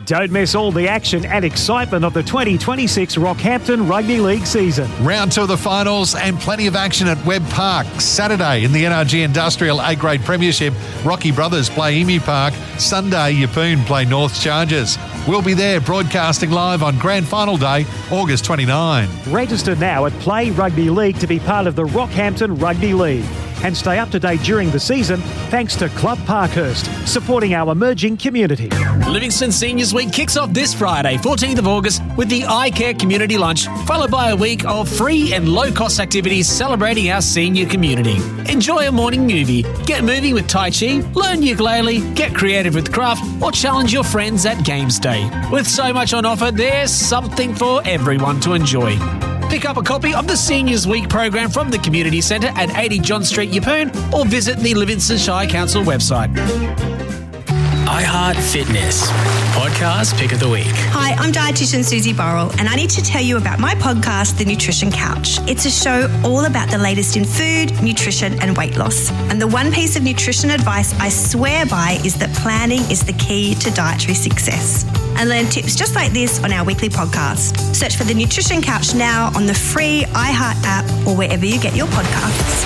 Don't miss all the action and excitement of the 2026 Rockhampton Rugby League season. Round 2 of the finals and plenty of action at Webb Park. Saturday in the NRG Industrial A-Grade Premiership, Rocky Brothers play Emu Park. Sunday, Yeppoon play North Chargers. We'll be there broadcasting live on Grand Final Day, August 29. Register now at Play Rugby League to be part of the Rockhampton Rugby League. And stay up to date during the season thanks to Club Parkhurst, supporting our emerging community. Livingston Seniors Week kicks off this Friday, 14th of August, with the iCare Community Lunch, followed by a week of free and low-cost activities celebrating our senior community. Enjoy a morning movie, get moving with Tai Chi, learn ukulele, get creative with craft, or challenge your friends at Games Day. With so much on offer, there's something for everyone to enjoy. Pick up a copy of the Seniors Week program from the Community Centre at 80 John Street, Yeppoon, or visit the Livingston Shire Council website. iHeart Fitness Podcast Pick of the Week. Hi, I'm dietitian Susie Burrell, and I need to tell you about my podcast, The Nutrition Couch. It's a show all about the latest in food, nutrition, and weight loss. And the one piece of nutrition advice I swear by is that planning is the key to dietary success. And learn tips just like this on our weekly podcast. Search for The Nutrition Couch now on the free iHeart app or wherever you get your podcasts.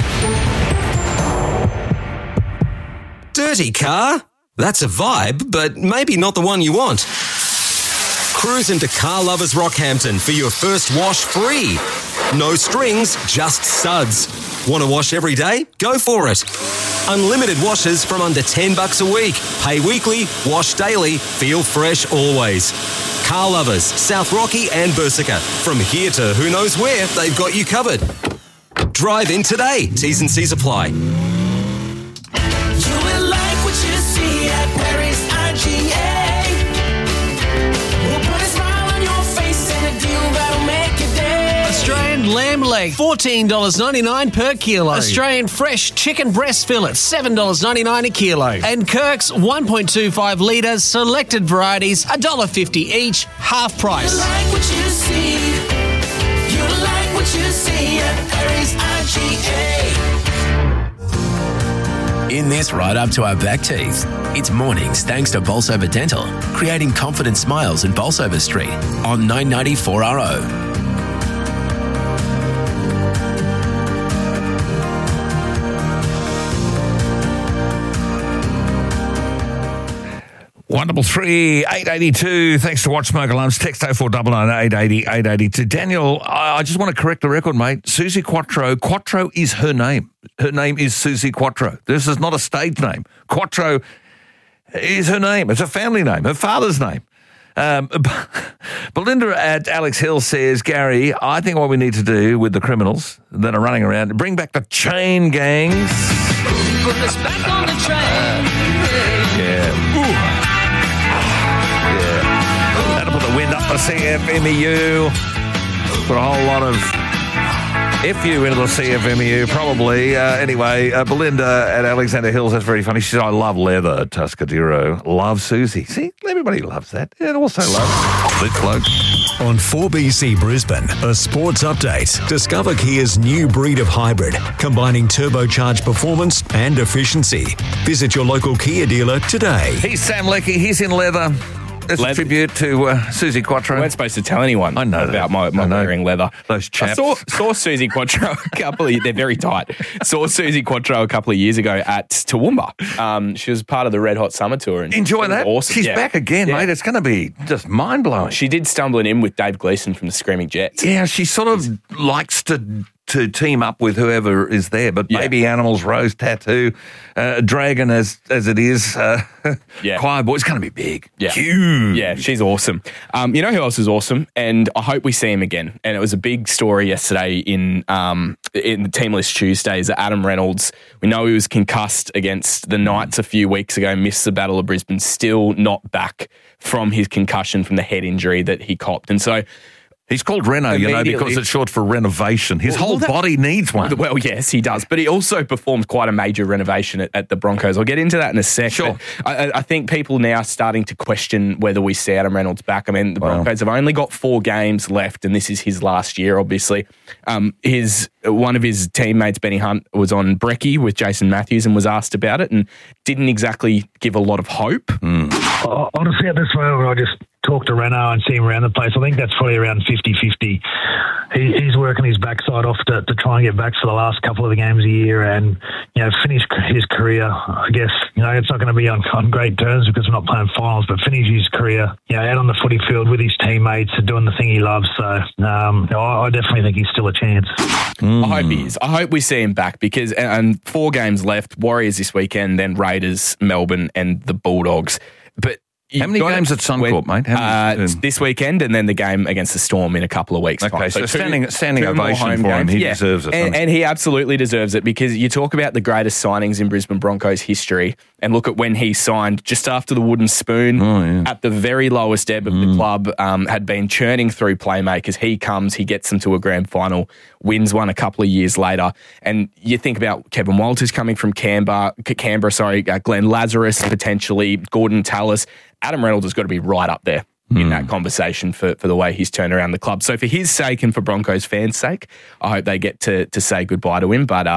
Dirty car? That's a vibe, but maybe not the one you want. Cruise into Car Lovers Rockhampton for your first wash free. No strings, just suds. Want to wash every day? Go for it. Unlimited washes from under $10 a week. Pay weekly, wash daily, feel fresh always. Car Lovers, South Rocky and Bersica. From here to who knows where, they've got you covered. Drive in today. T's and C's apply. Australian lamb leg, $14.99 per kilo. Australian fresh chicken breast fillet, $7.99 a kilo. And Kirk's 1.25 litres selected varieties, $1.50 each, half price. You like what you see. You like what you see at Harry's IGA. In this right up to our back teeth, it's mornings thanks to Bolsover Dental, creating confident smiles in Bolsover Street on 994RO. Wonderful 882. Thanks to Watch Smoke Alarms. Text 0499 880 882. Daniel, I just want to correct the record, mate. Susie Quattro. Quattro is her name. Her name is Susie Quattro. This is not a stage name. Quattro is her name. It's a family name. Her father's name. Belinda at Alex Hill says, Gary, I think what we need to do with the criminals that are running around, bring back the chain gangs. Put us back on the train. Yeah. Ooh. That'll put the wind up the CFMEU. Put a whole lot of FU into the CFMEU, probably. Anyway, Belinda at Alexander Hills, that's very funny. She said, I love leather, Tuscadero. Love Susie. See, everybody loves that. And also love this bloke. On 4BC Brisbane, a sports update. Discover Kia's new breed of hybrid, combining turbocharged performance and efficiency. Visit your local Kia dealer today. He's Sam Leckie. He's in leather. It's a tribute to Susie Quattro. I weren't supposed to tell anyone about my wearing leather. Those chaps. I saw Susie Quattro they're very tight. Saw Susie Quattro a couple of years ago at Toowoomba. She was part of the Red Hot Summer Tour. And enjoy that. Awesome. She's back again, mate. It's going to be just mind-blowing. She did stumble in with Dave Gleeson from the Screaming Jets. Yeah, she sort of likes to team up with whoever is there, but Baby Animals, Rose Tattoo, Dragon as it is, Choir Boy's going to be big. Yeah. Huge. Yeah, she's awesome. You know who else is awesome? And I hope we see him again. And it was a big story yesterday in the Team List Tuesdays that Adam Reynolds, we know he was concussed against the Knights a few weeks ago, missed the Battle of Brisbane, still not back from his concussion from the head injury that he copped. And so he's called Reno, because it's short for renovation. His whole body needs one. Well, yes, he does. But he also performed quite a major renovation at the Broncos. I'll get into that in a sec. Sure. I think people now are starting to question whether we see Adam Reynolds back. I mean, the Broncos have only got 4 games left, and this is his last year, obviously. One of his teammates, Benny Hunt, was on Brekkie with Jason Matthews and was asked about it and didn't exactly give a lot of hope. Honestly, at this moment, talk to Renault and see him around the place, I think that's probably around 50-50. He's working his backside off to try and get back for the last couple of the games a year and, finish his career. I guess, it's not going to be on great terms because we're not playing finals, but finish his career, out on the footy field with his teammates and doing the thing he loves. So I definitely think he's still a chance. I hope he is. I hope we see him back because and 4 games left, Warriors this weekend, then Raiders, Melbourne and the Bulldogs. But how many games at Suncorp, mate? This weekend and then the game against the Storm in a couple of weeks' time. So standing ovation for him. He deserves it. And he absolutely deserves it because you talk about the greatest signings in Brisbane Broncos history and look at when he signed just after the wooden spoon at the very lowest ebb of the club, had been churning through playmakers. He comes, he gets them to a grand final, wins one a couple of years later. And you think about Kevin Walters coming from Canberra, Glenn Lazarus potentially, Gordon Tallis. Adam Reynolds has got to be right up there in that conversation for the way he's turned around the club. So for his sake and for Broncos fans' sake, I hope they get to say goodbye to him. But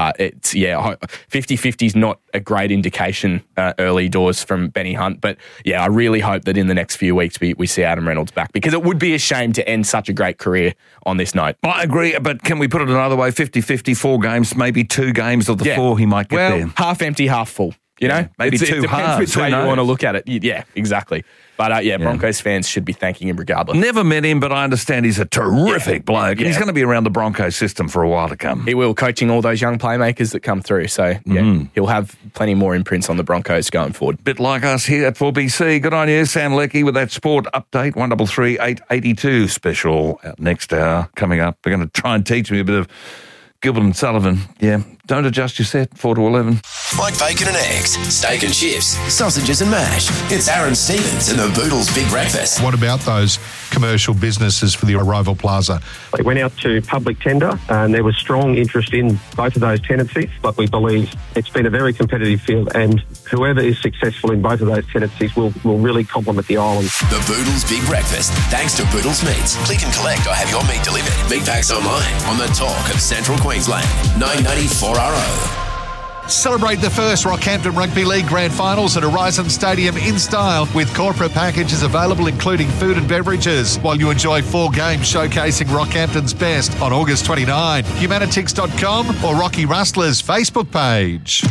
50-50 is not a great indication early doors from Benny Hunt. But I really hope that in the next few weeks we see Adam Reynolds back because it would be a shame to end such a great career on this note. I agree, but can we put it another way? 50-50, 4 games, maybe 2 games of the 4 he might get there. Half empty, half full. Maybe 2 it depends halves. which way you want to look at it. Yeah, exactly. But Broncos fans should be thanking him regardless. Never met him, but I understand he's a terrific bloke. He's going to be around the Broncos system for a while to come. He will, coaching all those young playmakers that come through. So, he'll have plenty more imprints on the Broncos going forward. Bit like us here at 4BC. Good on you, Sam Leckie, with that sport update. 133 882 special out next hour coming up. We're going to try and teach me a bit of Gilbert and Sullivan. Yeah, don't adjust your set, 4 to 11. Like bacon and eggs, steak and chips, sausages and mash. It's Aaron Stevens and the Boodles Big Breakfast. What about those commercial businesses for the Arrival Plaza? They went out to public tender and there was strong interest in both of those tenancies, but we believe it's been a very competitive field and whoever is successful in both of those tenancies will really complement the island. The Boodles Big Breakfast, thanks to Boodles Meats. Click and collect or have your meat delivered. Meat packs online on the talk of Central Queensland. 994RO. Celebrate the first Rockhampton Rugby League Grand Finals at Horizon Stadium in style with corporate packages available including food and beverages while you enjoy 4 games showcasing Rockhampton's best on August 29. Humanitix.com or Rocky Rustler's Facebook page.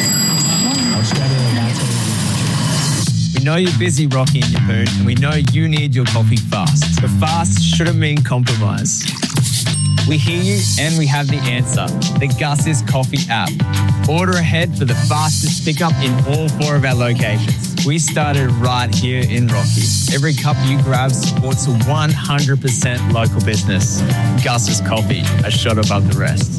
We know you're busy, Rocky and Yapoon, and we know you need your coffee fast. But fast shouldn't mean compromise. We hear you and we have the answer. The Gus's Coffee app. Order ahead for the fastest pickup in all 4 of our locations. We started right here in Rocky. Every cup you grab supports a 100% local business. Gus's Coffee, a shot above the rest.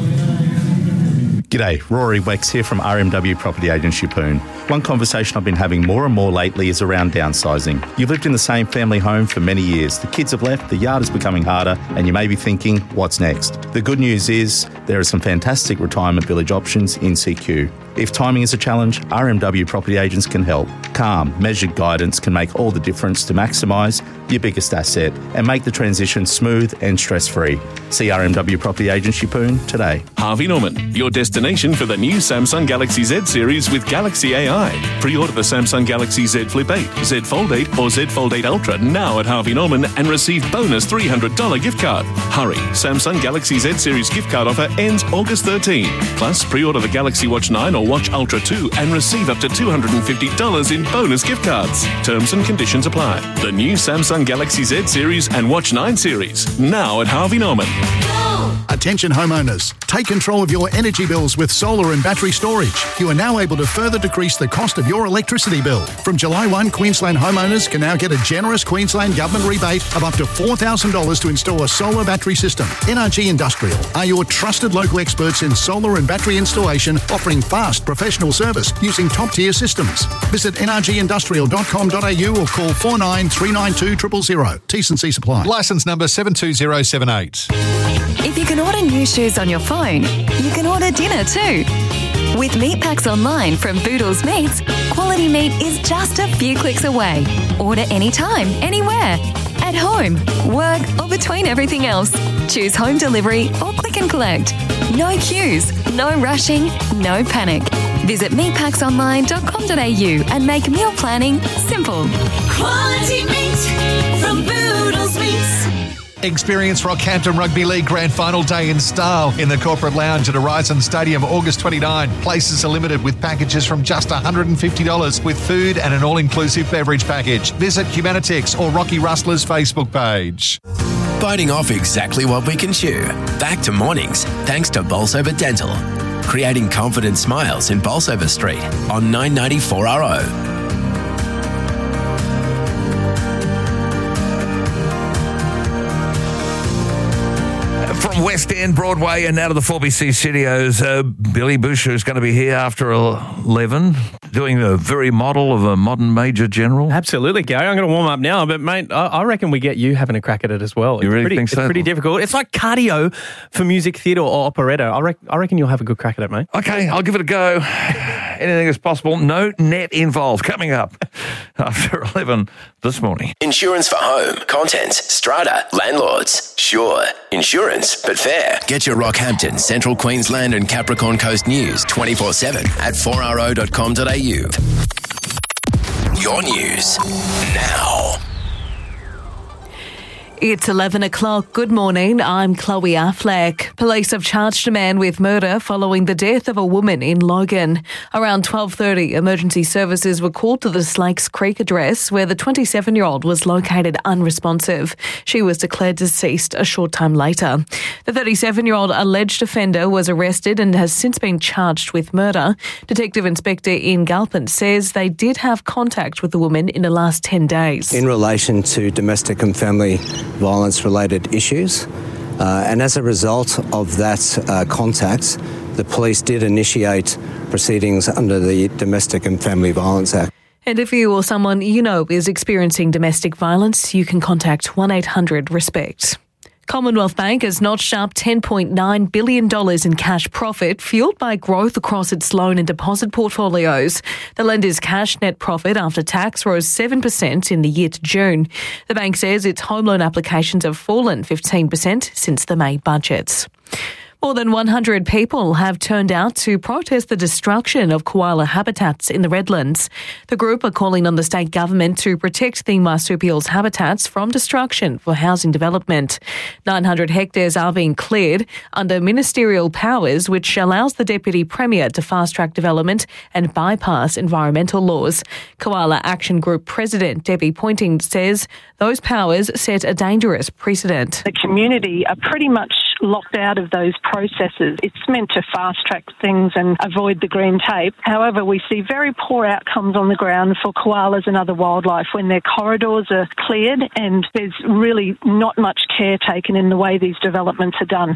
G'day, Rory Wex here from RMW Property Agents Yapoon. One conversation I've been having more and more lately is around downsizing. You've lived in the same family home for many years. The kids have left, the yard is becoming harder, and you may be thinking, what's next? The good news is there are some fantastic retirement village options in CQ. If timing is a challenge, RMW Property Agents can help. Calm, measured guidance can make all the difference to maximise your biggest asset and make the transition smooth and stress-free. See RMW Property Agents Yapoon today. Harvey Norman, your destination for the new Samsung Galaxy Z series with Galaxy AI. Pre-order the Samsung Galaxy Z Flip 8, Z Fold 8 or Z Fold 8 Ultra now at Harvey Norman and receive bonus $300 gift card. Hurry, Samsung Galaxy Z series gift card offer ends August 13. Plus, pre-order the Galaxy Watch 9 or Watch Ultra 2 and receive up to $250 in bonus gift cards. Terms and conditions apply. The new Samsung Galaxy Z series and Watch 9 series now at Harvey Norman. Attention homeowners, take control of your energy bills with solar and battery storage. You are now able to further decrease the cost of your electricity bill. From July 1, Queensland homeowners can now get a generous Queensland government rebate of up to $4,000 to install a solar battery system. NRG Industrial are your trusted local experts in solar and battery installation, offering fast professional service using top-tier systems. Visit nrgindustrial.com.au or call 49392000. T&C supply. Licence number 72078. If you can order new shoes on your phone, you can order dinner too. With meat packs online from Boodles Meats, quality meat is just a few clicks away. Order anytime, anywhere. At home, work or between everything else. Choose home delivery or click and collect. No queues, no rushing, no panic. Visit meatpacksonline.com.au and make meal planning simple. Quality meats from Boodles Meats. Experience Rockhampton Rugby League Grand Final Day in style in the Corporate Lounge at Horizon Stadium, August 29. Places are limited with packages from just $150 with food and an all-inclusive beverage package. Visit Humanitix or Rocky Rustler's Facebook page. Biting off exactly what we can chew. Back to mornings, thanks to Bolsover Dental. Creating confident smiles in Bolsover Street on 994 RO. From West End, Broadway, and now to the 4BC studios, Billy Boucher is going to be here after 11, doing a very model of a modern Major General. Absolutely, Gary. I'm going to warm up now, but, mate, I reckon we get you having a crack at it as well. You really think so? It's pretty difficult. It's like cardio for music theatre or operetta. I reckon you'll have a good crack at it, mate. Okay, I'll give it a go. Anything is possible. No net involved. Coming up after 11 this morning. Insurance for home, contents, strata, landlords. Sure, insurance, but fair. Get your Rockhampton, Central Queensland and Capricorn Coast news 24/7 at 4ro.com.au. Your news now. It's 11 o'clock. Good morning. I'm Chloe Affleck. Police have charged a man with murder following the death of a woman in Logan. Around 12:30, emergency services were called to the Slakes Creek address where the 27-year-old was located unresponsive. She was declared deceased a short time later. The 37-year-old alleged offender was arrested and has since been charged with murder. Detective Inspector Ian Galpin says they did have contact with the woman in the last 10 days. In relation to domestic and family violence-related issues. And as a result of that contact, the police did initiate proceedings under the Domestic and Family Violence Act. And if you or someone you know is experiencing domestic violence, you can contact 1-800-RESPECT. Commonwealth Bank has notched up $10.9 billion in cash profit, fueled by growth across its loan and deposit portfolios. The lender's cash net profit after tax rose 7% in the year to June. The bank says its home loan applications have fallen 15% since the May budget. More than 100 people have turned out to protest the destruction of koala habitats in the Redlands. The group are calling on the state government to protect the marsupials' habitats from destruction for housing development. 900 hectares are being cleared under ministerial powers, which allows the Deputy Premier to fast-track development and bypass environmental laws. Koala Action Group President Debbie Pointing says those powers set a dangerous precedent. The community are pretty much locked out of those processes. It's meant to fast-track things and avoid the green tape. However, we see very poor outcomes on the ground for koalas and other wildlife when their corridors are cleared and there's really not much care taken in the way these developments are done.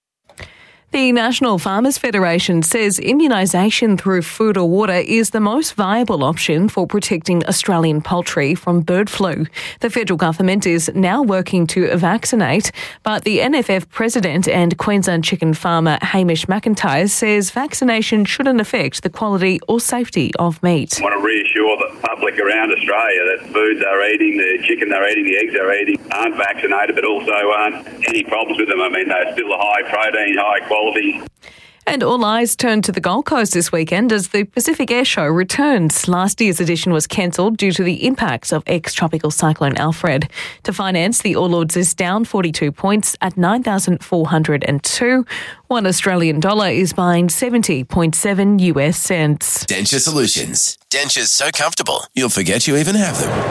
The National Farmers Federation says immunisation through food or water is the most viable option for protecting Australian poultry from bird flu. The federal government is now working to vaccinate, but the NFF president and Queensland chicken farmer Hamish McIntyre says vaccination shouldn't affect the quality or safety of meat. I want to reassure the public around Australia that foods they're eating, the chicken they're eating, the eggs they're eating aren't vaccinated, but also aren't any problems with them. I mean, they're still a high protein, high quality. And all eyes turn to the Gold Coast this weekend as the Pacific Air Show returns. Last year's edition was cancelled due to the impacts of ex-tropical cyclone Alfred. To finance, the All Ords is down 42 points at 9,402. $1 Australian is buying 70.7 US cents. Denture Solutions. Dentures so comfortable, you'll forget you even have them.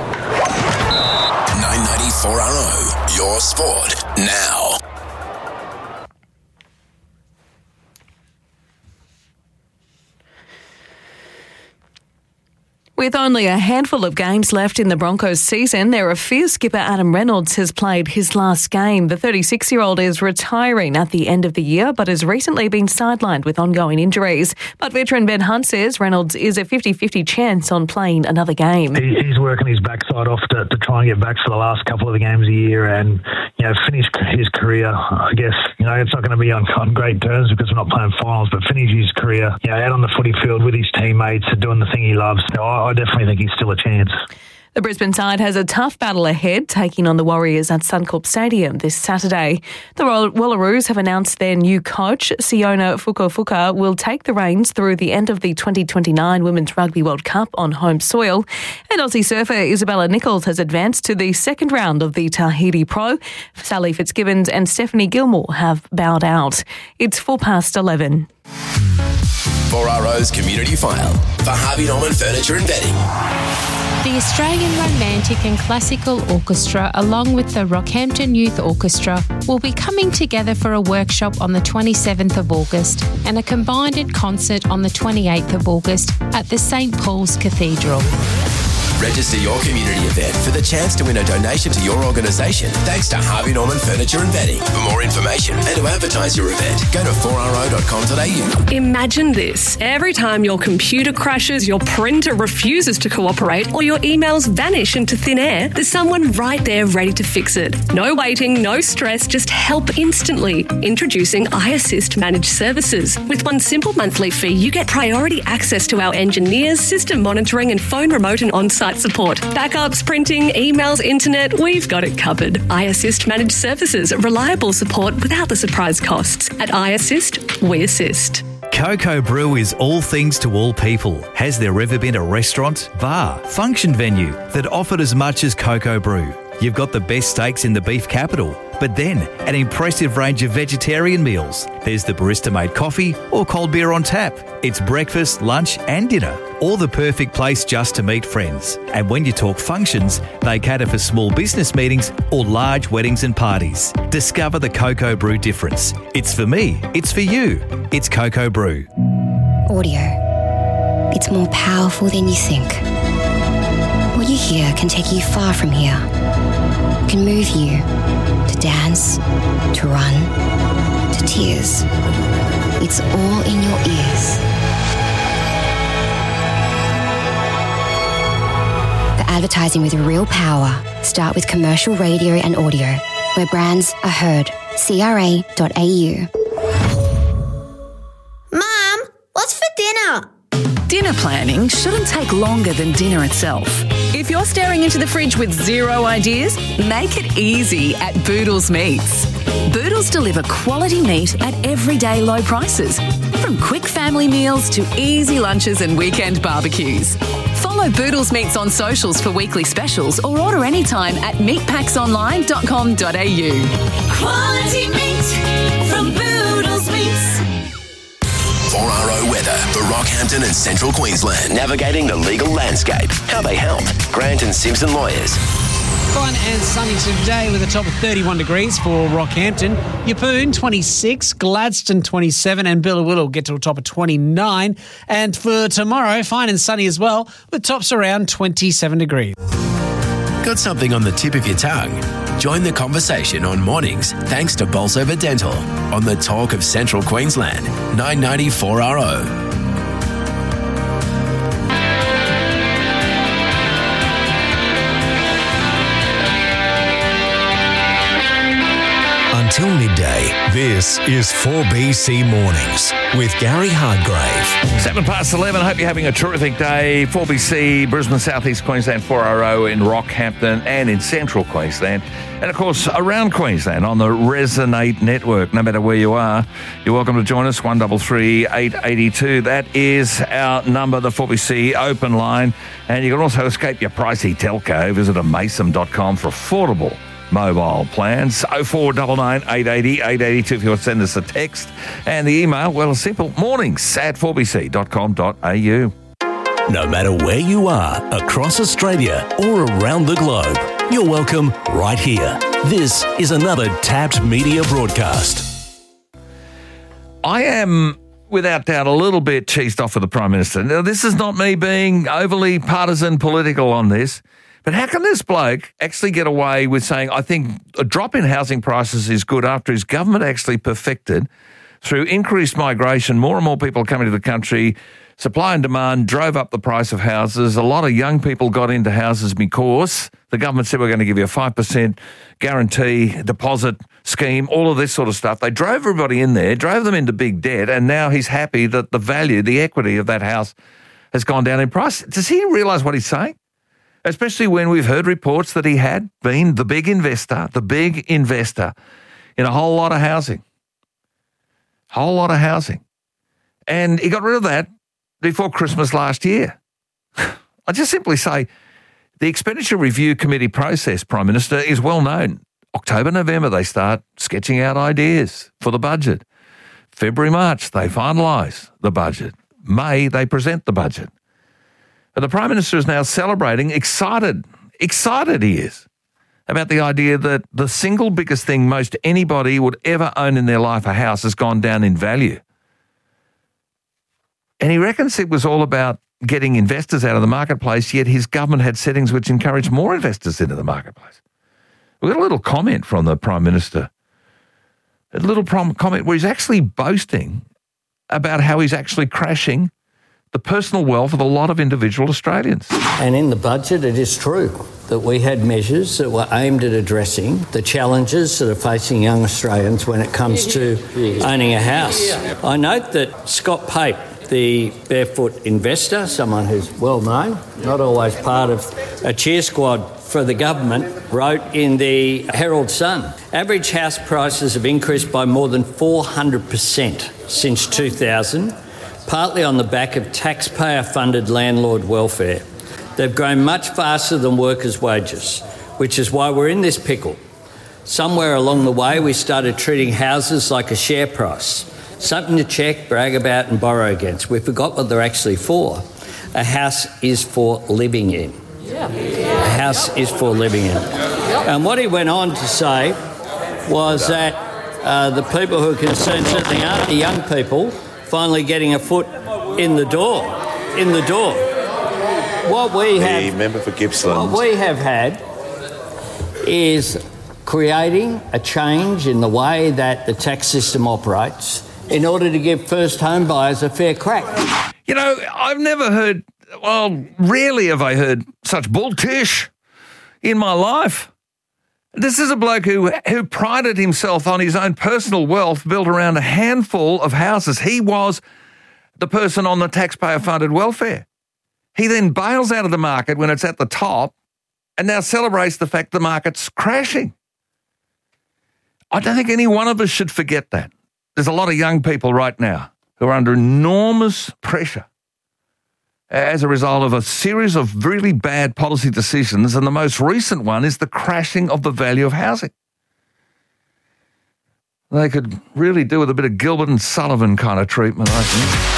994 RO, your sport now. With only a handful of games left in the Broncos season, their feared skipper Adam Reynolds has played his last game. The 36-year-old is retiring at the end of the year, but has recently been sidelined with ongoing injuries. But veteran Ben Hunt says Reynolds is a 50-50 chance on playing another game. He's working his backside off to try and get back for the last couple of the games of the year and, finish his career. I guess, it's not going to be on great terms because we're not playing finals, but finish his career, out on the footy field with his teammates, doing the thing he loves. So I definitely think he's still a chance. The Brisbane side has a tough battle ahead, taking on the Warriors at Suncorp Stadium this Saturday. The Wallaroos have announced their new coach, Siona Fukufuka, will take the reins through the end of the 2029 Women's Rugby World Cup on home soil. And Aussie surfer Isabella Nichols has advanced to the second round of the Tahiti Pro. Sally Fitzgibbons and Stephanie Gilmore have bowed out. It's 11:04. 4RO's Community File for Harvey Norman Furniture and Bedding. The Australian Romantic and Classical Orchestra, along with the Rockhampton Youth Orchestra, will be coming together for a workshop on the 27th of August and a combined concert on the 28th of August at the St Paul's Cathedral. Register your community event for the chance to win a donation to your organisation thanks to Harvey Norman Furniture and Bedding. For more information and to advertise your event, go to 4ro.com.au. Imagine this. Every time your computer crashes, your printer refuses to cooperate, or your emails vanish into thin air, there's someone right there ready to fix it. No waiting, no stress, just help instantly. Introducing iAssist Managed Services. With one simple monthly fee, you get priority access to our engineers, system monitoring and phone remote and on-site support. Backups, printing, emails, internet, we've got it covered. iAssist Managed Services. Reliable support without the surprise costs. At iAssist, we assist. Coco Brew is all things to all people. Has there ever been a restaurant, bar, function venue that offered as much as Coco Brew? You've got the best steaks in the beef capital, but then an impressive range of vegetarian meals. There's the barista-made coffee or cold beer on tap. It's breakfast, lunch and dinner. All the perfect place just to meet friends. And when you talk functions, they cater for small business meetings or large weddings and parties. Discover the Coco Brew difference. It's for me. It's for you. It's Coco Brew. Audio. It's more powerful than you think. What you hear can take you far from here. It can move you to dance, to run, to tears. It's all in your ears. For advertising with real power, start with commercial radio and audio, where brands are heard. CRA.au. Mum, what's for dinner? Dinner planning shouldn't take longer than dinner itself. If you're staring into the fridge with zero ideas, make it easy at Boodles Meats. Boodles deliver quality meat at everyday low prices, from quick family meals to easy lunches and weekend barbecues. Follow Boodles Meats on socials for weekly specials or order anytime at meatpacksonline.com.au. Quality meat from Boodles Meats. 4RO weather for Rockhampton and Central Queensland. Navigating the legal landscape. How they help. Grant and Simpson Lawyers. Fun and sunny today with a top of 31 degrees for Rockhampton. Yeppoon 26, Gladstone 27 and Billawillow get to a top of 29. And for tomorrow, fine and sunny as well with tops around 27 degrees. Got something on the tip of your tongue? Join the conversation on mornings thanks to Bolsover Dental on the Talk of Central Queensland, 990 4RO. Until midday, this is 4BC Mornings with Gary Hardgrave. 11:07. Hope you're having a terrific day. 4BC, Brisbane, Southeast Queensland, 4RO in Rockhampton and in Central Queensland. And, of course, around Queensland on the Resonate Network. No matter where you are, you're welcome to join us, 133 882. That is our number, the 4BC open line. And you can also escape your pricey telco. Visit mason.com for affordable mobile plans. 0499 880 882 if you want to send us a text. And the email, well, simple, mornings@4bc.com.au. No matter where you are, across Australia or around the globe, you're welcome right here. This is another Tapped Media broadcast. I am, without doubt, a little bit cheesed off with the Prime Minister. Now, this is not me being overly partisan political on this, but how can this bloke actually get away with saying, I think a drop in housing prices is good after his government actually perfected, through increased migration, more and more people coming to the country, supply and demand drove up the price of houses. A lot of young people got into houses because the government said we're going to give you a 5% guarantee deposit scheme, all of this sort of stuff. They drove everybody in there, drove them into big debt, and now he's happy that the value, the equity of that house has gone down in price. Does he realise what he's saying? especially when we've heard reports that he had been the big investor in a whole lot of housing. And he got rid of that before Christmas last year. I just simply say the Expenditure Review Committee process, Prime Minister, is well known. October, November, they start sketching out ideas for the budget. February, March, they finalise the budget. May, they present the budget. But the Prime Minister is now celebrating, excited he is, about the idea that the single biggest thing most anybody would ever own in their life, a house, has gone down in value. And he reckons it was all about getting investors out of the marketplace, yet his government had settings which encouraged more investors into the marketplace. We got a little comment from the Prime Minister, a little comment where he's actually boasting about how he's actually crashing the personal wealth of a lot of individual Australians. And in the budget, it is true that we had measures that were aimed at addressing the challenges that are facing young Australians when it comes to owning a house. I note that Scott Pape, the barefoot investor, someone who's well known, not always part of a cheer squad for the government, wrote in the Herald Sun, average house prices have increased by more than 400% since 2000, partly on the back of taxpayer-funded landlord welfare. They've grown much faster than workers' wages, which is why we're in this pickle. Somewhere along the way, we started treating houses like a share price, something to check, brag about and borrow against. We forgot what they're actually for. A house is for living in. A house is for living in. And what he went on to say was that the people who are concerned certainly aren't the young people finally getting a foot in the door. What we have, the member for Gippsland. What we have had is creating a change in the way that the tax system operates in order to give first home buyers a fair crack. You know, I've never heard, rarely have I heard such bull-tish in my life. This is a bloke who prided himself on his own personal wealth built around a handful of houses. He was the person on the taxpayer-funded welfare. He then bails out of the market when it's at the top and now celebrates the fact the market's crashing. I don't think any one of us should forget that. There's a lot of young people right now who are under enormous pressure as a result of a series of really bad policy decisions, and the most recent one is the crashing of the value of housing. They could really do with a bit of Gilbert and Sullivan kind of treatment, I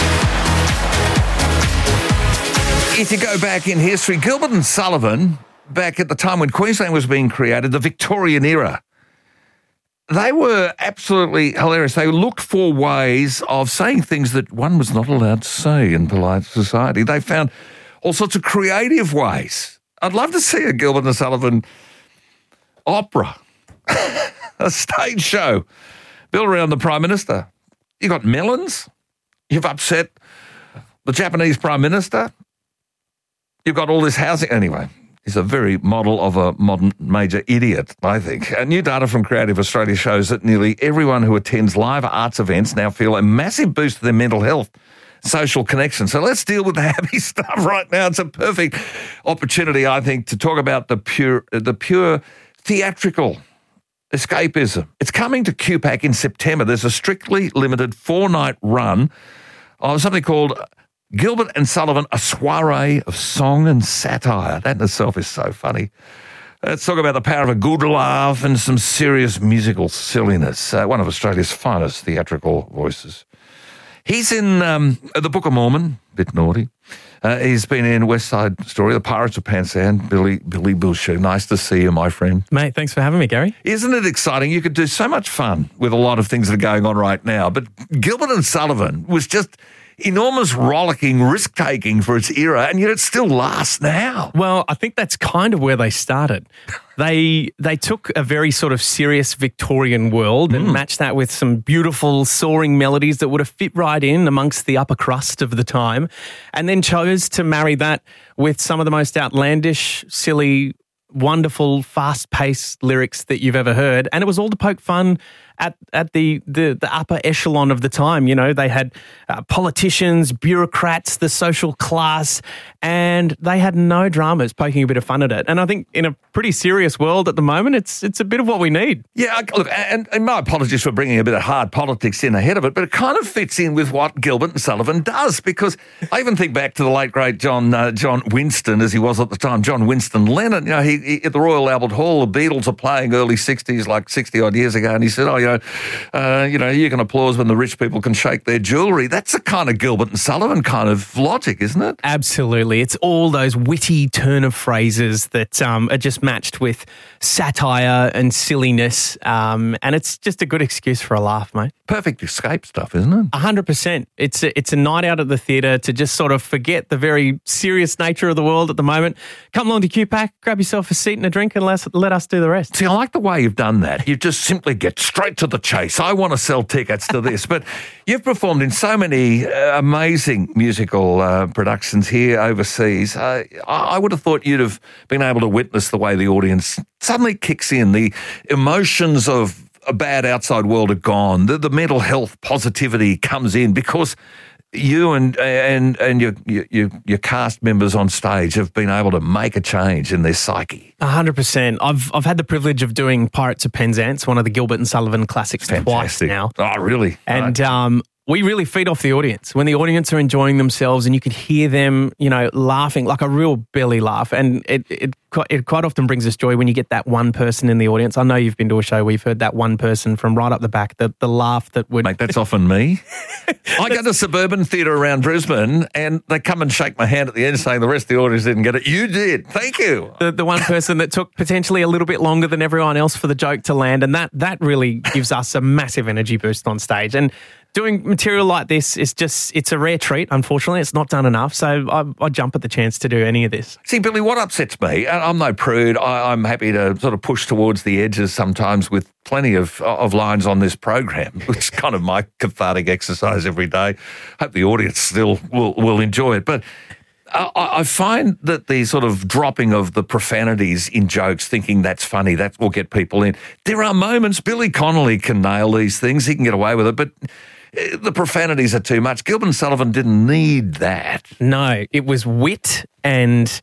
think. If you go back in history, Gilbert and Sullivan, back at the time when Queensland was being created, the Victorian era, they were absolutely hilarious. They looked for ways of saying things that one was not allowed to say in polite society. They found all sorts of creative ways. I'd love to see a Gilbert and Sullivan opera, a stage show built around the Prime Minister. You got melons. You've upset the Japanese Prime Minister. You've got all this housing. Anyway, he's a very model of a modern major idiot, I think. New data from Creative Australia shows that nearly everyone who attends live arts events now feel a massive boost to their mental health, social connection. So let's deal with the happy stuff right now. It's a perfect opportunity, I think, to talk about the pure theatrical escapism. It's coming to QPAC in September. There's a strictly limited 4-night run of something called Gilbert and Sullivan, a soiree of song and satire. That in itself is so funny. Let's talk about the power of a good laugh and some serious musical silliness. One of Australia's finest theatrical voices. He's in the Book of Mormon, a bit naughty. He's been in West Side Story, The Pirates of Penzance, Billy Bilshu. Nice to see you, my friend. Mate, thanks for having me, Gary. Isn't it exciting? You could do so much fun with a lot of things that are going on right now. But Gilbert and Sullivan was just enormous rollicking, risk-taking for its era, and yet it still lasts now. Well, I think that's kind of where they started. They took a very sort of serious Victorian world and matched that with some beautiful soaring melodies that would have fit right in amongst the upper crust of the time, and then chose to marry that with some of the most outlandish, silly, wonderful, fast-paced lyrics that you've ever heard. And it was all to poke fun at the upper echelon of the time. You know, they had politicians, bureaucrats, the social class, and they had no dramas poking a bit of fun at it. And I think in a pretty serious world at the moment, it's a bit of what we need. Yeah, look, and my apologies for bringing a bit of hard politics in ahead of it, but it kind of fits in with what Gilbert and Sullivan does, because I even think back to the late, great John Winston, as he was at the time, John Winston Lennon. You know, he at the Royal Albert Hall, the Beatles are playing early 60s, like 60-odd years ago, and he said, you can applause when the rich people can shake their jewellery. That's the kind of Gilbert and Sullivan kind of logic, isn't it? Absolutely. It's all those witty turn of phrases that are just matched with satire and silliness, and it's just a good excuse for a laugh, mate. Perfect escape stuff, isn't it? 100%. It's a night out at the theatre to just sort of forget the very serious nature of the world at the moment. Come along to QPAC, grab yourself a seat and a drink, and let us do the rest. See, I like the way you've done that. You just simply get straight to the chase. I want to sell tickets to this. But you've performed in so many amazing musical productions here overseas. I would have thought you'd have been able to witness the way the audience suddenly kicks in. The emotions of a bad outside world are gone. The mental health positivity comes in because you and your cast members on stage have been able to make a change in their psyche. 100%. I've had the privilege of doing Pirates of Penzance, one of the Gilbert and Sullivan classics, twice now. Oh, really? And we really feed off the audience. When the audience are enjoying themselves and you can hear them, you know, laughing like a real belly laugh, and it quite often brings us joy when you get that one person in the audience. I know you've been to a show where you've heard that one person from right up the back, the laugh that would... Mate, that's often me. I go to Suburban Theatre around Brisbane and they come and shake my hand at the end saying the rest of the audience didn't get it. You did. Thank you. The one person that took potentially a little bit longer than everyone else for the joke to land, and that really gives us a massive energy boost on stage. And doing material like this is it's a rare treat, unfortunately. It's not done enough, so I jump at the chance to do any of this. See, Billy, what upsets me, and I'm no prude, I'm happy to sort of push towards the edges sometimes with plenty of lines on this program, which is kind of my cathartic exercise every day. Hope the audience still will enjoy it. But I find that the sort of dropping of the profanities in jokes, thinking that's funny, that will get people in. There are moments, Billy Connolly can nail these things, he can get away with it, but the profanities are too much. Gilbert and Sullivan didn't need that. No, it was wit and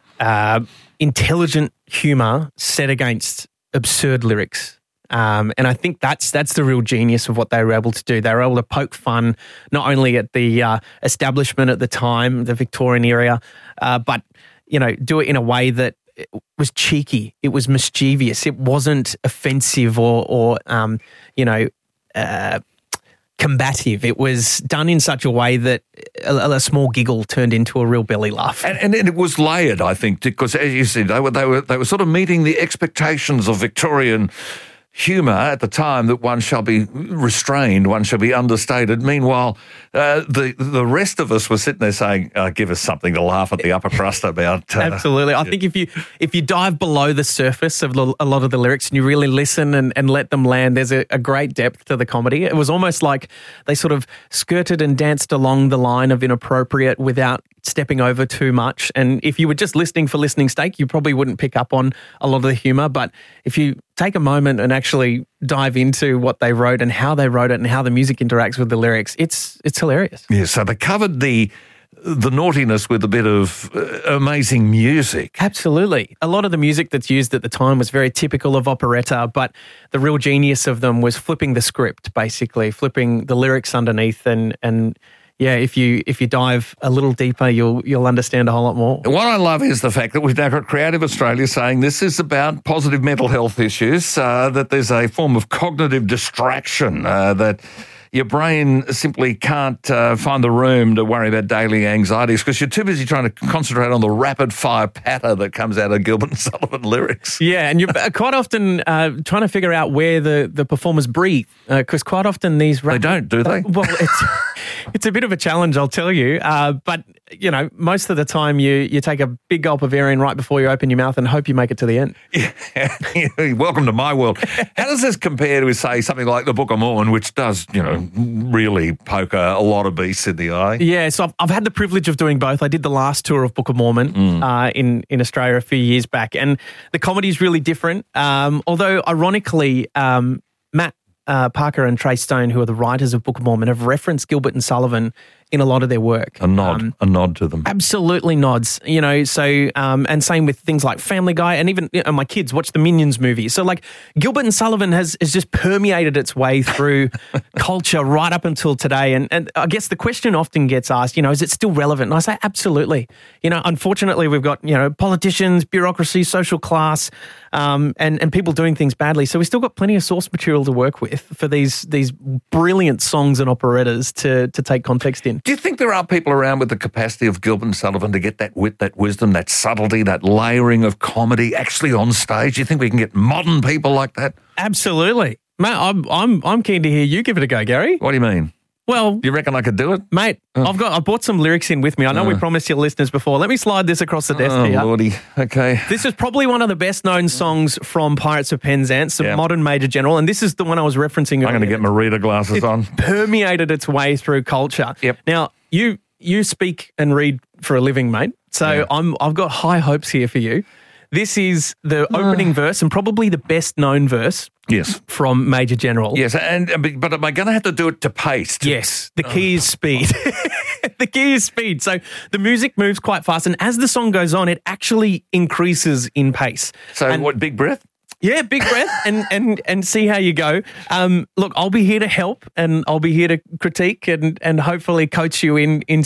intelligent humour set against absurd lyrics. And I think that's the real genius of what they were able to do. They were able to poke fun not only at the establishment at the time, the Victorian era, but do it in a way that was cheeky. It was mischievous. It wasn't offensive or combative. It was done in such a way that a small giggle turned into a real belly laugh. And it was layered, I think, because as you said, they were sort of meeting the expectations of Victorian humour at the time, that one shall be restrained, one shall be understated. Meanwhile, the rest of us were sitting there saying, give us something to laugh at the upper crust about. Absolutely. I think if you dive below the surface of a lot of the lyrics and you really listen and let them land, there's a great depth to the comedy. It was almost like they sort of skirted and danced along the line of inappropriate without stepping over too much. And if you were just listening for listening's sake, you probably wouldn't pick up on a lot of the humour. But if you take a moment and actually dive into what they wrote and how they wrote it and how the music interacts with the lyrics, it's hilarious. Yeah, so they covered the naughtiness with a bit of amazing music. Absolutely. A lot of the music that's used at the time was very typical of operetta, but the real genius of them was flipping the script, basically, flipping the lyrics underneath and yeah, if you dive a little deeper, you'll understand a whole lot more. What I love is the fact that we've now got Creative Australia saying this is about positive mental health issues, that there's a form of cognitive distraction, that your brain simply can't find the room to worry about daily anxieties because you're too busy trying to concentrate on the rapid-fire patter that comes out of Gilbert and Sullivan lyrics. Yeah, and you're quite often trying to figure out where the performers breathe, because quite often these... They don't, do they? Well, it's a bit of a challenge, I'll tell you. But, most of the time you take a big gulp of air in right before you open your mouth and hope you make it to the end. Yeah. Welcome to my world. How does this compare to, say, something like the Book of Mormon, which does, really poke a lot of beasts in the eye? Yeah, so I've had the privilege of doing both. I did the last tour of Book of Mormon in Australia a few years back, and the comedy is really different. Although, ironically, Matt Parker and Trey Stone, who are the writers of Book of Mormon, have referenced Gilbert and Sullivan in a lot of their work. A nod to them. Absolutely nods, so, and same with things like Family Guy, and even my kids watch the Minions movie. So like Gilbert and Sullivan has just permeated its way through culture right up until today. And I guess the question often gets asked, is it still relevant? And I say, absolutely. Unfortunately, we've got, politicians, bureaucracy, social class, and people doing things badly. So we've still got plenty of source material to work with for these brilliant songs and operettas to take context in. Do you think there are people around with the capacity of Gilbert and Sullivan to get that wit, that wisdom, that subtlety, that layering of comedy actually on stage? Do you think we can get modern people like that? Absolutely. Mate, I'm keen to hear you give it a go, Gary. What do you mean? Well, you reckon I could do it? Mate, I brought some lyrics in with me. I know we promised your listeners before. Let me slide this across the desk here. Lordy. Okay. This is probably one of the best known songs from Pirates of Penzance, the modern Major General, and this is the one I was referencing earlier. I'm going to get my reader glasses on. Permeated its way through culture. Yep. Now, you speak and read for a living, mate, so I've got high hopes here for you. This is the opening verse and probably the best known verse from Major General. Yes, but am I going to have to do it to pace? Yes, the key is speed. The key is speed. So the music moves quite fast, and as the song goes on, it actually increases in pace. So what, big breath? Yeah, big breath and see how you go. Look, I'll be here to help and I'll be here to critique and hopefully coach you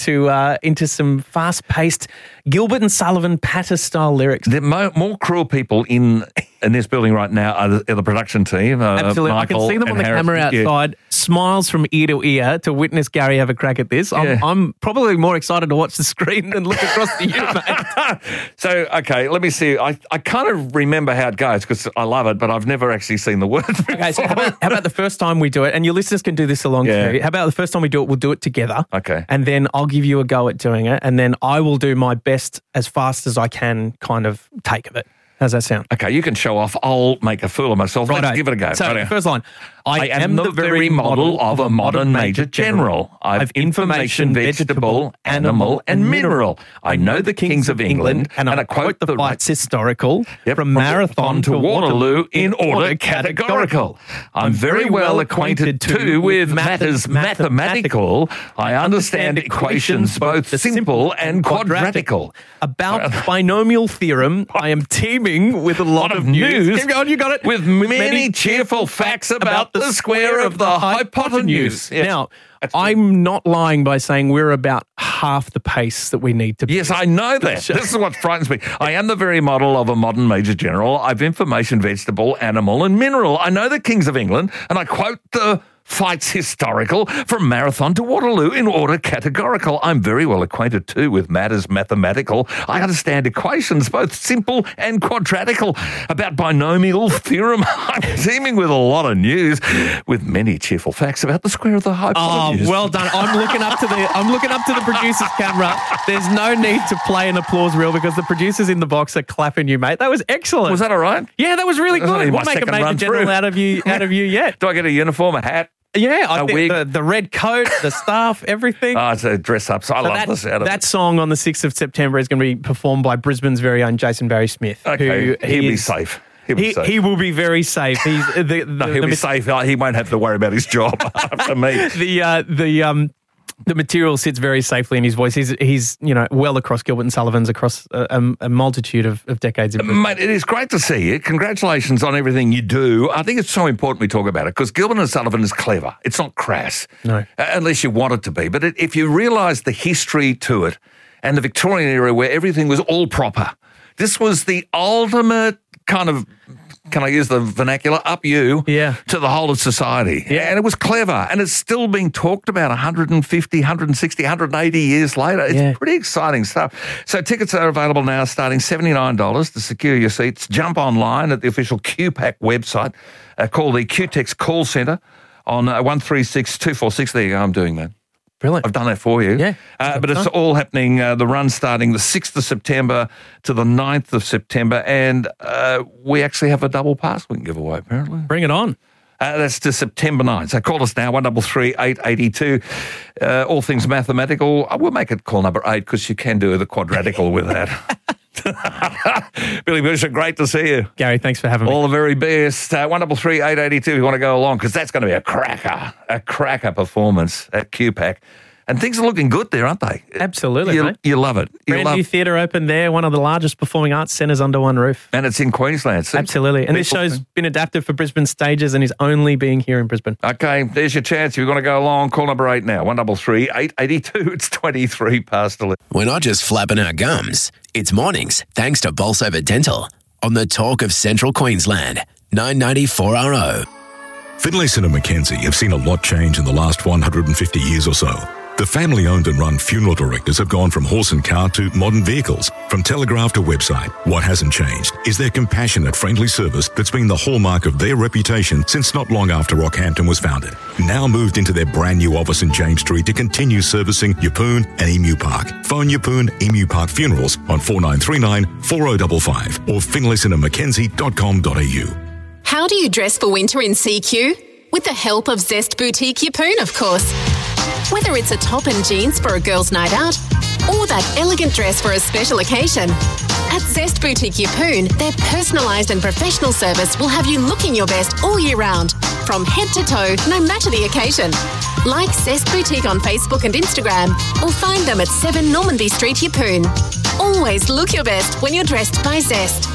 into some fast-paced Gilbert and Sullivan patter-style lyrics. The more cruel people in this building right now are the production team. Absolutely. Michael, I can see them on the Harris. camera outside, smiles from ear to ear to witness Gary have a crack at this. I'm probably more excited to watch the screen than look across to you, mate. So, okay, let me see. I kind of remember how it goes because I love it, but I've never actually seen the words before. Okay, so how about the first time we do it, and your listeners can do this along too. How about the first time we do it, we'll do it together. Okay. And then I'll give you a go at doing it, and then I will do my best as fast as I can kind of take of it. How's that sound? Okay, you can show off. I'll make a fool of myself. Righto. Let's give it a go. So, the first line. I am the very model of a modern Major General. I've information, vegetable, animal, and mineral. I know the kings of England, and I quote the fights historical from Marathon to Waterloo in order categorical. I'm very well acquainted too with matters mathematical. I understand equations both simple and quadratical. About binomial theorem, I am teeming with a lot of news. Keep going, you got it. With many cheerful facts about the square of the hypotenuse. Yes. Now, I'm not lying by saying we're about half the pace that we need to be. Yes, I know that. This is what frightens me. I am the very model of a modern Major General. I've information, vegetable, animal, and mineral. I know the kings of England, and I quote the fights historical from Marathon to Waterloo in order categorical. I'm very well acquainted too with matters mathematical. I understand equations both simple and quadratical. About binomial theorem, I'm teeming with a lot of news with many cheerful facts about the square of the hypotenuse. Oh, well done. I'm looking up to the producer's camera. There's no need to play an applause reel because the producers in the box are clapping you, mate. That was excellent. Was that all right? Yeah, that was really good. We'll make a Major General out of you yet. Do I get a uniform, a hat? Yeah, I think the red coat, the staff, everything. Oh, it's a dress up. So I love this out of that song on the 6th of September is going to be performed by Brisbane's very own Jason Barry Smith. Okay, he'll be safe. He will be very safe. He's he'll be safe. He won't have to worry about his job after me. The material sits very safely in his voice. He's well across Gilbert and Sullivan's across a multitude of decades. Mate, it is great to see you. Congratulations on everything you do. I think it's so important we talk about it because Gilbert and Sullivan is clever. It's not crass. No. Unless you want it to be. But if you realise the history to it and the Victorian era where everything was all proper, this was the ultimate kind of, can I use the vernacular, up you to the whole of society. Yeah. And it was clever. And it's still being talked about 150, 160, 180 years later. It's pretty exciting stuff. So tickets are available now starting $79 to secure your seats. Jump online at the official QPAC website. Call the QTEX call centre on 136 246. There you go. I'm doing that. Brilliant. I've done that for you. Yeah. But it's all happening, the run starting the 6th of September to the 9th of September. And we actually have a double pass we can give away, apparently. Bring it on. That's to September 9th. So call us now, 133 882. All things mathematical. We'll make it call number 8 because you can do the quadratical with that. Billy Busher, great to see you. Gary, thanks for having me. All the very best. 133 882 if you want to go along, because that's going to be a cracker performance at QPAC. And things are looking good there, aren't they? Absolutely, mate. You love it. Brand new theatre open there, one of the largest performing arts centres under one roof. And it's in Queensland. So absolutely. And this show's been adapted for Brisbane stages and is only being here in Brisbane. Okay, there's your chance. If you want to go along, call number 8 now, 133 882. It's 23 past 11. We're not just flapping our gums. It's mornings, thanks to Bolsover Dental, on the Talk of Central Queensland, 990 4RO. Finlayson and Mackenzie have seen a lot change in the last 150 years or so. The family-owned and run funeral directors have gone from horse and car to modern vehicles, from telegraph to website. What hasn't changed is their compassionate, friendly service that's been the hallmark of their reputation since not long after Rockhampton was founded. Now moved into their brand new office in James Street to continue servicing Yeppoon and Emu Park. Phone Yeppoon Emu Park Funerals on 4939 4055 or finlaysonandmackenzie.com.au. How do you dress for winter in CQ? With the help of Zest Boutique Yeppoon, of course. Whether it's a top and jeans for a girl's night out or that elegant dress for a special occasion, at Zest Boutique Yeppoon, their personalised and professional service will have you looking your best all year round, from head to toe, no matter the occasion. Like Zest Boutique on Facebook and Instagram, or find them at 7 Normandy Street, Yeppoon. Always look your best when you're dressed by Zest.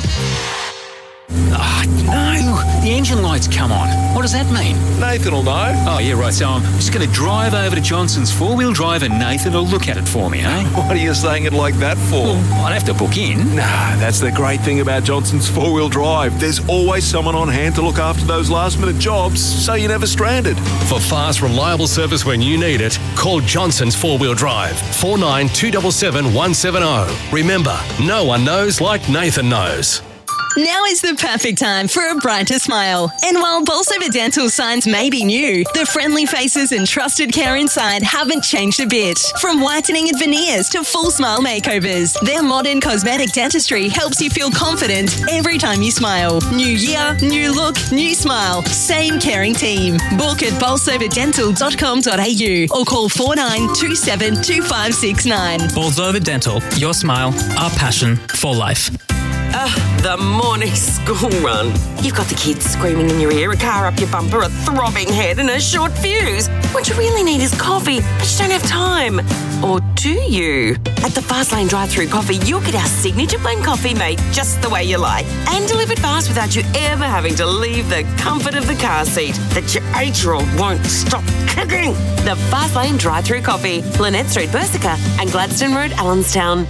Oh, no. The engine light's come on. What does that mean? Nathan will know. Oh, yeah, right. So I'm just going to drive over to Johnson's four-wheel drive and Nathan will look at it for me, eh? What are you saying it like that for? Well, I'd have to book in. Nah, that's the great thing about Johnson's four-wheel drive. There's always someone on hand to look after those last-minute jobs, so you're never stranded. For fast, reliable service when you need it, call Johnson's four-wheel drive, 49277170. Remember, no one knows like Nathan knows. Now is the perfect time for a brighter smile. And while Bolsover Dental signs may be new, the friendly faces and trusted care inside haven't changed a bit. From whitening and veneers to full smile makeovers, their modern cosmetic dentistry helps you feel confident every time you smile. New year, new look, new smile. Same caring team. Book at bolsoverdental.com.au or call 4927 2569. Bolsover Dental, your smile, our passion for life. The morning school run. You've got the kids screaming in your ear, a car up your bumper, a throbbing head and a short fuse. What you really need is coffee, but you don't have time. Or do you? At the Fastlane drive-thru coffee, you'll get our signature blend coffee made just the way you like and delivered fast without you ever having to leave the comfort of the car seat that your 8-year-old won't stop kicking. The Fastlane drive-thru coffee, Lynette Street, Bersica and Gladstone Road, Allenstown.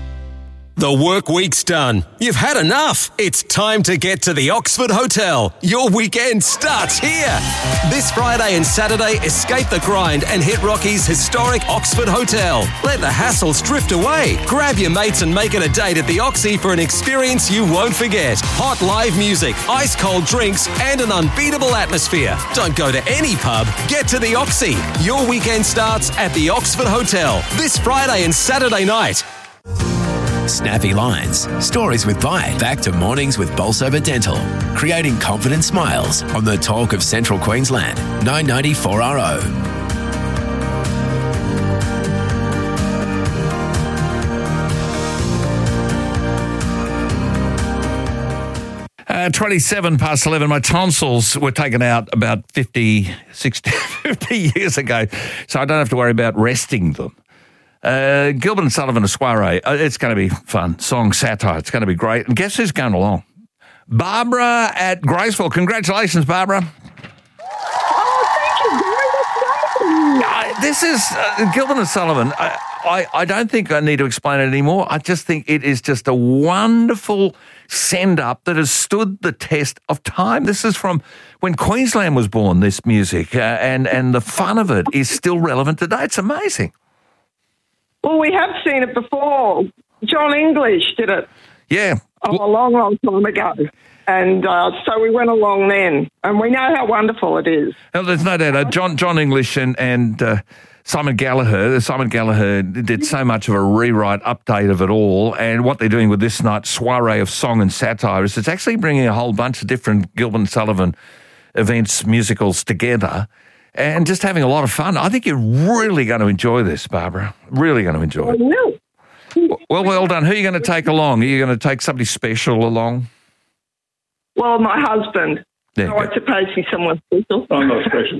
The work week's done. You've had enough. It's time to get to the Oxford Hotel. Your weekend starts here. This Friday and Saturday, escape the grind and hit Rocky's historic Oxford Hotel. Let the hassles drift away. Grab your mates and make it a date at the Oxy for an experience you won't forget. Hot live music, ice cold drinks, and an unbeatable atmosphere. Don't go to any pub. Get to the Oxy. Your weekend starts at the Oxford Hotel this Friday and Saturday night. Snappy lines, stories with bite. Back to mornings with Bolsover Dental, creating confident smiles on the Talk of Central Queensland, 990 4RO. 27 past 11. My tonsils were taken out about 50 years ago, so I don't have to worry about resting them. Gilbert and Sullivan, a soiree. It's going to be fun. Song satire. It's going to be great. And guess who's going along? Barbara at Graceville. Congratulations, Barbara. This is Gilbert and Sullivan. I don't think I need to explain it anymore. I just think it is just a wonderful send-up that has stood the test of time. This is from when Queensland was born, this music, and the fun of it is still relevant today. It's amazing. Well, we have seen it before. John English did it. Yeah. A long, long time ago. And so we went along then. And we know how wonderful it is. Well, there's no doubt. John English and Simon Gallagher. Simon Gallagher did so much of a rewrite, update of it all. And what they're doing with this night's soiree of song and satire is it's actually bringing a whole bunch of different Gilbert and Sullivan events, musicals together. And just having a lot of fun. I think you're really going to enjoy this, Barbara. Really going to enjoy it. I will. Well done. Who are you going to take along? Are you going to take somebody special along? Well, my husband. There you I suppose he's someone special. I'm not special.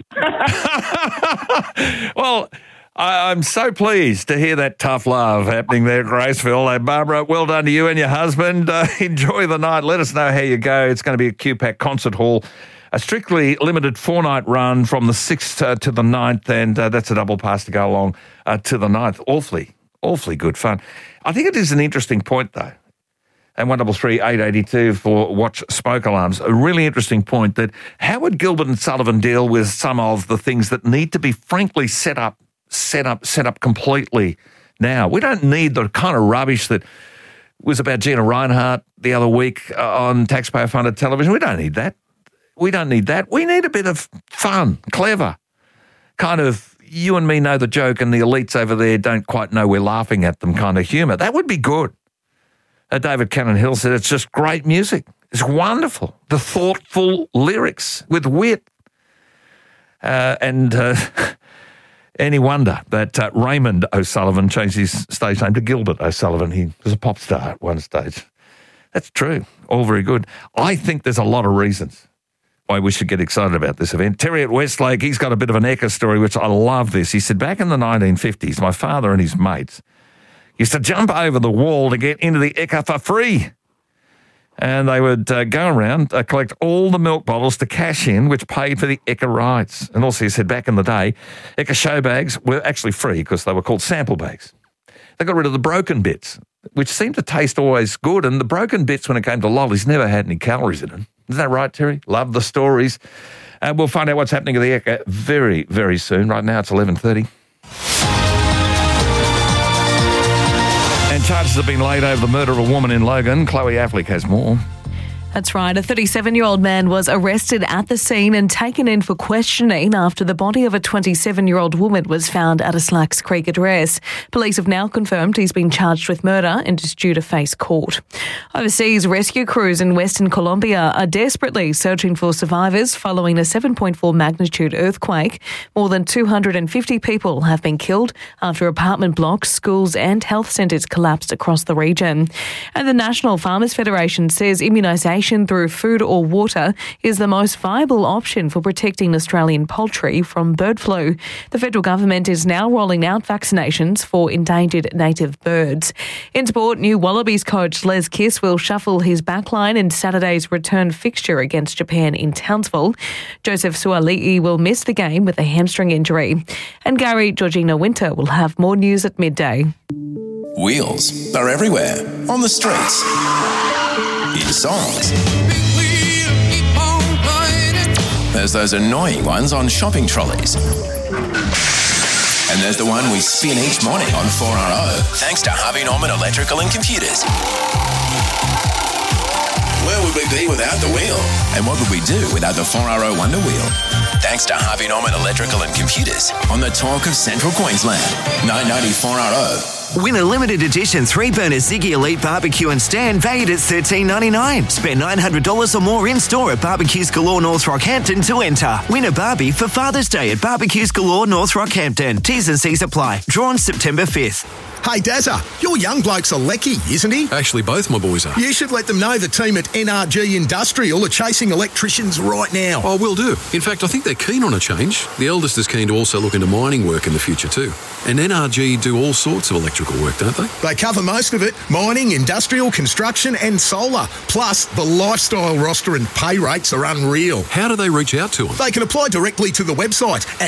Well, I'm so pleased to hear that tough love happening there at Graceville. Hey, Barbara, well done to you and your husband. Enjoy the night. Let us know how you go. It's going to be at QPAC Concert Hall. A strictly limited 4-night run from the 6th to the 9th, and that's a double pass to go along to the 9th. Awfully good fun. I think it is an interesting point, though. And 133 882 for Watch Smoke Alarms. A really interesting point that how would Gilbert and Sullivan deal with some of the things that need to be frankly set up completely now? We don't need the kind of rubbish that was about Gina Reinhart the other week on taxpayer-funded television. We don't need that. We need a bit of fun, clever, kind of you and me know the joke and the elites over there don't quite know we're laughing at them kind of humour. That would be good. David Cannon-Hill said it's just great music. It's wonderful. The thoughtful lyrics with wit. And any wonder that Raymond O'Sullivan changed his stage name to Gilbert O'Sullivan. He was a pop star at one stage. That's true. All very good. I think there's a lot of reasons why we should get excited about this event. Terry at Westlake, he's got a bit of an Ekka story, which I love this. He said, back in the 1950s, my father and his mates used to jump over the wall to get into the Ekka for free. And they would go around, collect all the milk bottles to cash in, which paid for the Ekka rides. And also he said back in the day, Ekka show bags were actually free because they were called sample bags. They got rid of the broken bits, which seemed to taste always good. And the broken bits, when it came to lollies, never had any calories in them. Isn't that right, Terry? Love the stories. We'll find out what's happening at the Ekka very, very soon. Right now it's 11:30. And charges have been laid over the murder of a woman in Logan. Chloe Affleck has more. That's right. A 37-year-old man was arrested at the scene and taken in for questioning after the body of a 27-year-old woman was found at a Slacks Creek address. Police have now confirmed he's been charged with murder and is due to face court. Overseas, rescue crews in Western Colombia are desperately searching for survivors following a 7.4 magnitude earthquake. More than 250 people have been killed after apartment blocks, schools and health centres collapsed across the region. And the National Farmers Federation says immunisation through food or water is the most viable option for protecting Australian poultry from bird flu. The federal government is now rolling out vaccinations for endangered native birds. In sport, new Wallabies coach Les Kiss will shuffle his backline in Saturday's return fixture against Japan in Townsville. Joseph Suali'i will miss the game with a hamstring injury. And Gary Georgina Winter will have more news at midday. Wheels are everywhere, on the streets, in songs. There's those annoying ones on shopping trolleys. And there's the one we spin each morning on 4RO, thanks to Harvey Norman Electrical and Computers. Where would we be without the wheel? And what would we do without the 4RO Wonder Wheel? Thanks to Harvey Norman Electrical and Computers on the talk of Central Queensland. 990 4RO. Win a limited edition 3-burner Ziggy Elite barbecue and stand valued at $13.99. Spend $900 or more in store at Barbecues Galore North Rockhampton to enter. Win a Barbie for Father's Day at Barbecues Galore North Rockhampton. T's and C's apply. Drawn September 5th. Hey, Dazza, your young bloke's a lecky, isn't he? Actually, both my boys are. You should let them know the team at NRG Industrial are chasing electricians right now. Oh, will do. In fact, I think they're keen on a change. The eldest is keen to also look into mining work in the future too. And NRG do all sorts of electrical work, don't they? They cover most of it. Mining, industrial, construction and solar. Plus, the lifestyle roster and pay rates are unreal. How do they reach out to them? They can apply directly to the website at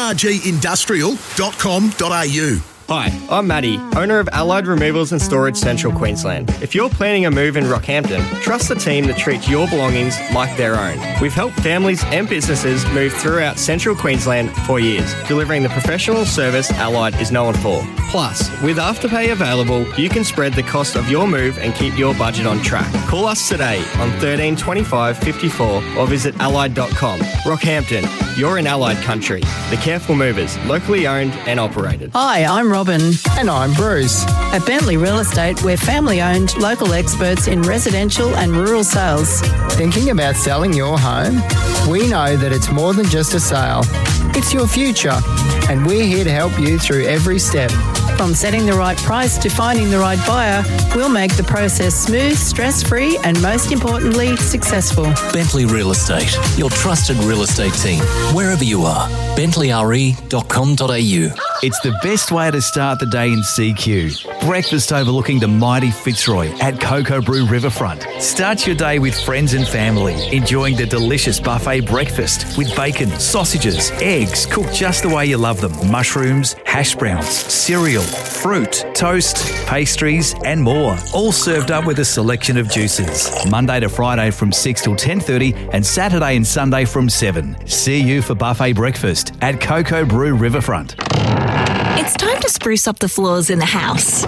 nrgindustrial.com.au. Hi, I'm Matty, owner of Allied Removals and Storage Central Queensland. If you're planning a move in Rockhampton, trust the team that treats your belongings like their own. We've helped families and businesses move throughout Central Queensland for years, delivering the professional service Allied is known for. Plus, with Afterpay available, you can spread the cost of your move and keep your budget on track. Call us today on 13 25 54 or visit allied.com. Rockhampton, you're in Allied country. The Careful Movers, locally owned and operated. Hi, I'm Robin. And I'm Bruce. At Bentley Real Estate, we're family-owned, local experts in residential and rural sales. Thinking about selling your home? We know that it's more than just a sale. It's your future, and we're here to help you through every step. From setting the right price to finding the right buyer, we'll make the process smooth, stress-free, and most importantly, successful. Bentley Real Estate, your trusted real estate team, wherever you are. BentleyRE.com.au. It's the best way to start the day in CQ. Breakfast overlooking the mighty Fitzroy at Cocoa Brew Riverfront. Start your day with friends and family, enjoying the delicious buffet breakfast with bacon, sausages, eggs cooked just the way you love them, mushrooms, hash browns, cereal, fruit, toast, pastries and more. All served up with a selection of juices. Monday to Friday from 6 till 10:30 and Saturday and Sunday from 7. See you for buffet breakfast at Cocoa Brew Riverfront. It's time to spruce up the floors in the house.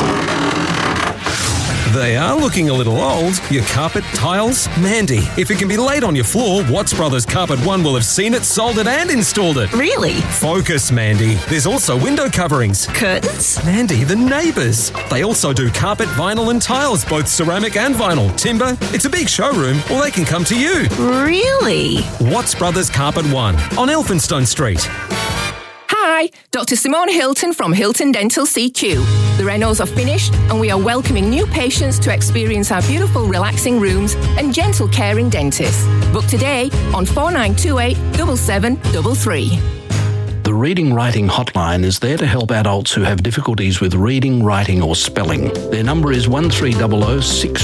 They are looking a little old. Your carpet, tiles? Mandy, if it can be laid on your floor, Watts Brothers Carpet One will have seen it, sold it and installed it. Really? Focus, Mandy. There's also window coverings. Curtains? Mandy, the neighbours. They also do carpet, vinyl and tiles, both ceramic and vinyl. Timber, it's a big showroom, or they can come to you. Really? Watts Brothers Carpet One on Elphinstone Street. Hi, Dr. Simone Hilton from Hilton Dental CQ. The renos are finished and we are welcoming new patients to experience our beautiful relaxing rooms and gentle caring dentists. Book today on 4928 7733. The Reading Writing Hotline is there to help adults who have difficulties with reading, writing or spelling. Their number is 1300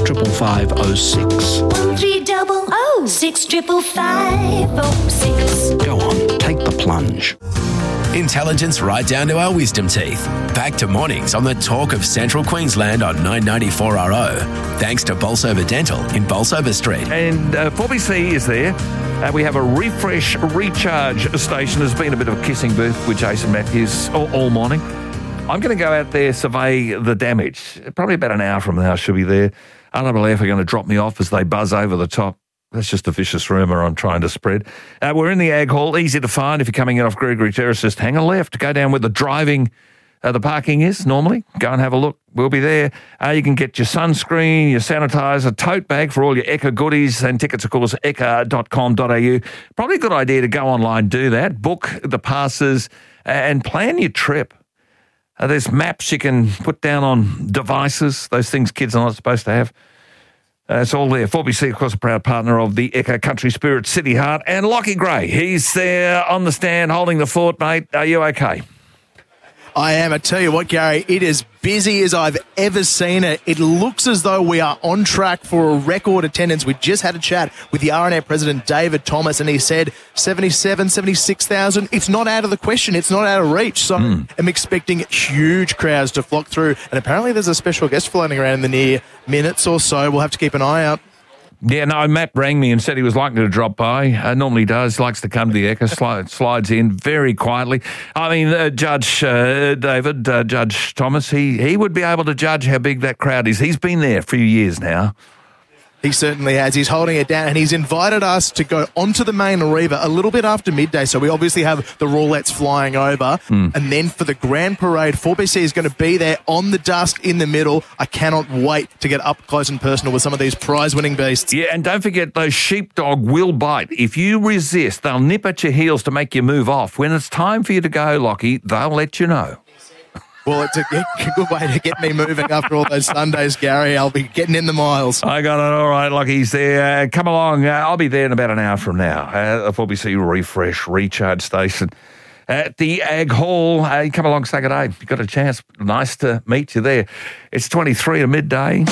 655 1300 655 Go on, take the plunge. Intelligence right down to our wisdom teeth. Back to mornings on the talk of Central Queensland on 994RO. Thanks to Bolsover Dental in Bolsover Street. And 4BC is there. We have a refresh recharge station. There's been a bit of a kissing booth with Jason Matthews all morning. I'm going to go out there, survey the damage. Probably about an hour from now I should be there. RAAF are going to drop me off as they buzz over the top. That's just a vicious rumour I'm trying to spread. We're in the Ag Hall, easy to find if you're coming in off Gregory Terrace. Just hang a left, go down where the parking is normally. Go and have a look. We'll be there. You can get your sunscreen, your sanitizer, tote bag for all your Ekka goodies, and tickets, of course, ekka.com.au. Probably a good idea to go online, do that, book the passes, and plan your trip. There's maps you can put down on devices, those things kids are not supposed to have. It's all there. 4BC, of course, a proud partner of the Ekka Country Spirit City Heart. And Lockie Gray, he's there on the stand holding the fort, mate. Are you okay? I am. I tell you what, Gary, it is busy as I've ever seen it. It looks as though we are on track for a record attendance. We just had a chat with the RNA president, David Thomas, and he said 76,000. It's not out of the question. It's not out of reach. So I'm expecting huge crowds to flock through. And apparently there's a special guest floating around in the near minutes or so. We'll have to keep an eye out. Yeah, no, Matt rang me and said he was likely to drop by. Normally does, likes to come to the Ekka, slides in very quietly. I mean, Judge Judge Thomas, he would be able to judge how big that crowd is. He's been there for a few years now. He certainly has. He's holding it down, and he's invited us to go onto the main Arriva a little bit after midday. So we obviously have the Rawlettes flying over. And then for the Grand Parade, 4BC is going to be there on the dusk in the middle. I cannot wait to get up close and personal with some of these prize-winning beasts. Yeah, and don't forget, those sheepdog will bite. If you resist, they'll nip at your heels to make you move off. When it's time for you to go, Lockie, they'll let you know. Well, it's a good way to get me moving after all those Sundays, Gary. I'll be getting in the miles. I got it. All right, Lockie's there. Come along. I'll be there in about an hour from now. I'll probably see you refresh, recharge station at the Ag Hall. Come along, say good day. You've got a chance. Nice to meet you there. It's 23 to midday.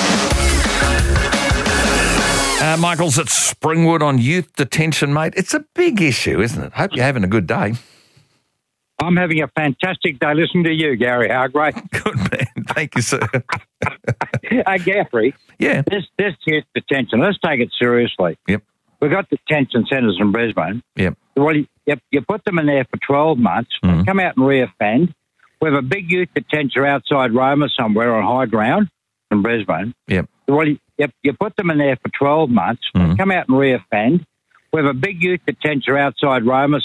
Michael's at Springwood on youth detention, mate. It's a big issue, isn't it? Hope you're having a good day. I'm having a fantastic day. Listen to you, Gary Hargrave. Good man. Thank you, sir. Gary. Yeah. This youth detention, let's take it seriously. Yep. We've got detention centres in Brisbane. Yep. Well, you put them in there for 12 months, they come out and reoffend. We have a big youth detention outside Roma somewhere on high ground in Brisbane. Yep. Well, you put them in there for 12 months, they come out and reoffend. We have a big youth detention outside Roma